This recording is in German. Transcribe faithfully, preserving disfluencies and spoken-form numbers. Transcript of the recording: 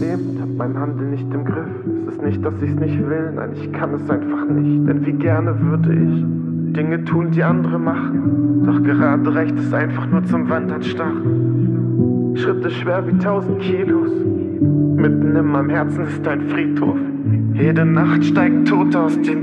Leben, hab mein Handeln nicht im Griff. Es ist nicht, dass ich's nicht will, nein, ich kann es einfach nicht. Denn wie gerne würde ich Dinge tun, die andere machen. Doch gerade reicht es einfach nur zum Wandern starren. Schritte schwer wie tausend Kilos. Mitten in meinem Herzen ist ein Friedhof. Jede Nacht steigen Tote aus den